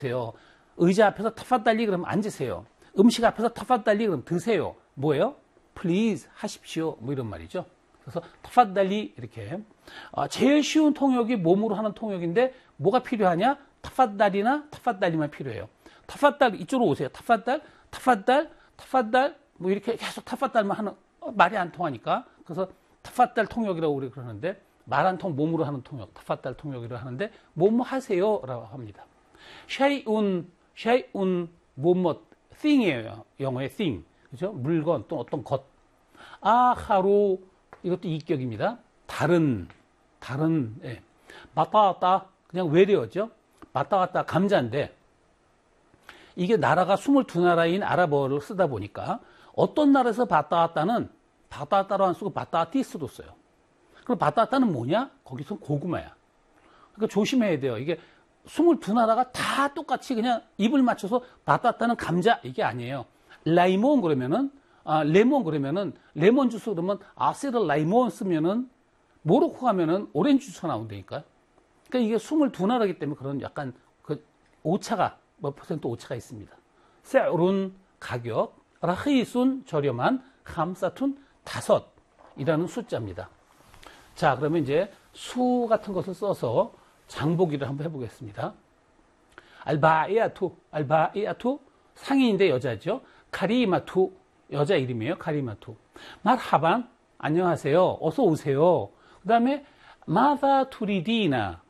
드세요. 의자 앞에서 타파달리 그러면 앉으세요. 음식 앞에서 타파달리 그러면 드세요. 뭐예요? please 하십시오. 뭐 이런 말이죠. 그래서 타파달리 이렇게 제일 쉬운 통역이 몸으로 하는 통역인데 뭐가 필요하냐? 타파달리나 타파달리만 필요해요. 타파달 이쪽으로 오세요. 타파달 뭐 이렇게 계속 타파달만 하는 말이 안 통하니까 그래서 타파달 통역이라고 우리 그러는데 말 안 통 몸으로 하는 통역 타파달 통역이라고 하는데 뭐뭐 하세요라고 합니다. 샤이운 뭐뭐 thing이에요. 영어의 thing 그죠? 물건 또 어떤 것. 아하루 이것도 이격입니다. 다른 예. 바타왔다 그냥 외래어죠. 바타왔다 감자인데 이게 나라가 22나라인 아랍어를 쓰다 보니까 어떤 나라에서 바타왔다는 바타왔다로 안 쓰고 바타티스로 써요. 그럼 바타왔다는 뭐냐? 거기서 고구마야. 그러니까 조심해야 돼요. 이게 22나라가 다 똑같이 그냥 입을 맞춰서 바타왔다는 감자 이게 아니에요. 라이몬 그러면은 레몬 그러면은 레몬 주스 그러면 아세르 라이몬 쓰면은 모로코 가면은 오렌지 주스가 나온다니까요. 그러니까 이게 22나라이기 때문에 그런 약간 그 오차가 몇 퍼센트 오차가 있습니다. 세룬 가격, 라히순 저렴한, 함사툰 5이라는 숫자입니다. 자, 그러면 이제 수 같은 것을 써서 장보기를 한번 해보겠습니다. 알바이아투 상인인데 여자죠. 카리마투 여자 이름이에요. 카리마투. 말하반 안녕하세요. 어서 오세요. 그 다음에 마다 투리디나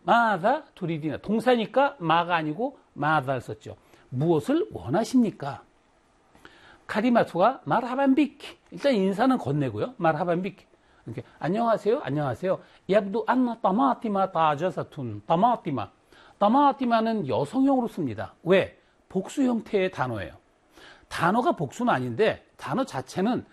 동사니까 마가 아니고 마다를 썼죠. 무엇을 원하십니까? 카리마투가 말하반 비키 일단 인사는 건네고요. 말하반 비키 이렇게 안녕하세요. яб두 안나 따마티마 따자사툰 따마티마는 여성형으로 씁니다. 왜? 복수 형태의 단어예요. 단어가 복수는 아닌데 단어 자체는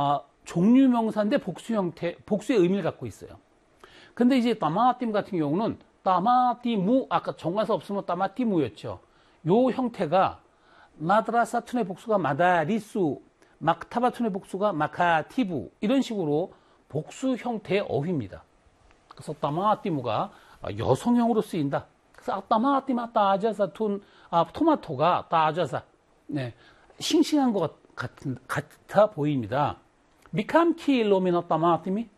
종류명사인데 복수 형태, 복수의 의미를 갖고 있어요. 근데 이제 따마팀 같은 경우는 따마티무 아까 정관사 없으면 따마티무였죠. 요 형태가 마드라사툰의 복수가 마다리수, 막타바툰의 복수가 마카티부 이런 식으로 복수 형태의 어휘입니다. 그래서 따마티무가 여성형으로 쓰인다. 그래서 따마티마 따자사툰 토마토가 따자사 네. 싱싱한 것 같아 보입니다. 미캄 킬로미너 따마티미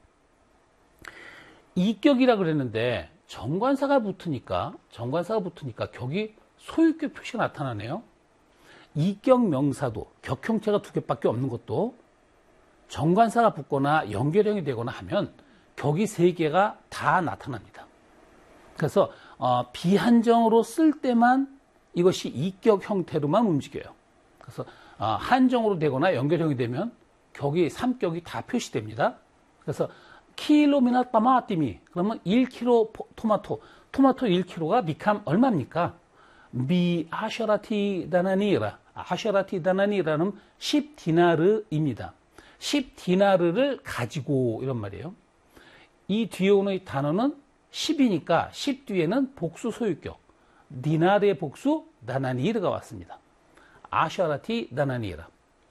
이격이라 그랬는데 정관사가 붙으니까 격이 소유격 표시가 나타나네요. 이격 명사도 격 형태가 2개밖에 없는 것도 정관사가 붙거나 연결형이 되거나 하면 격이 3개가 다 나타납니다. 그래서 비한정으로 쓸 때만 이것이 이격 형태로만 움직여요. 그래서 한정으로 되거나 연결형이 되면 격이 3격이 다 표시됩니다. 그래서 킬로미나 따마티미 그러면 1kg 토마토 1kg가 미캄 얼마입니까? 미 아셔라티 다나니라는 10디나르입니다. 10디나르를 가지고 이런 말이에요. 이 뒤에 오는 이 단어는 10이니까 10 뒤에는 복수 소유격 디나르의 복수 다나니르가 왔습니다. 아셔라티 다나니라.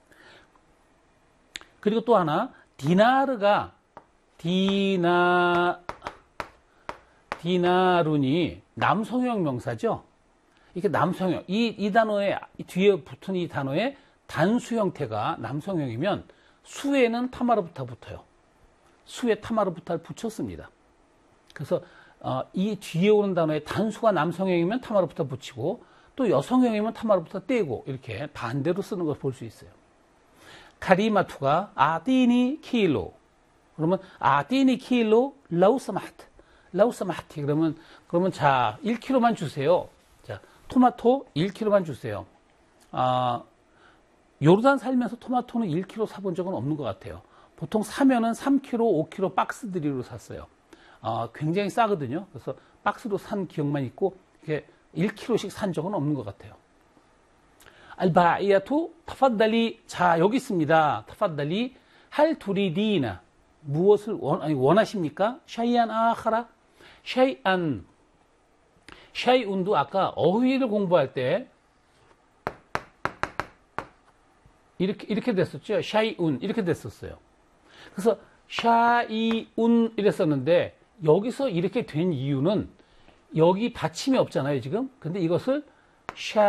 그리고 또 하나 디나르가 디나룬이 남성형 명사죠. 이렇게 남성형 이 단어에 뒤에 붙은 이 단어의 단수 형태가 남성형이면 수에는 타마르부타 붙어요. 수에 타마르부타를 붙였습니다. 그래서 이 뒤에 오는 단어의 단수가 남성형이면 타마르부타 붙이고 또 여성형이면 타마르부타 떼고 이렇게 반대로 쓰는 걸 볼 수 있어요. 카리마투가 아티니 킬로 그러면 아티니 킬로 라우스마트 그러면 자 1kg만 주세요. 자 토마토 1kg만 주세요. 요르단 살면서 토마토는 1kg 사본 적은 없는 것 같아요. 보통 사면은 3kg, 5kg 박스들이로 샀어요. 굉장히 싸거든요. 그래서 박스로 산 기억만 있고 이렇게 1kg씩 산 적은 없는 것 같아요. 알바이아투 타파달리 자 여기 있습니다. 타파달리 할 두리디나 무엇을 원하십니까? 샤이안 아하라 샤이운도 아까 어휘를 공부할 때 이렇게 됐었죠. 샤이운 이렇게 됐었어요. 그래서 샤이운 이랬었는데 여기서 이렇게 된 이유는 여기 받침이 없잖아요 지금. 근데 이것을 샤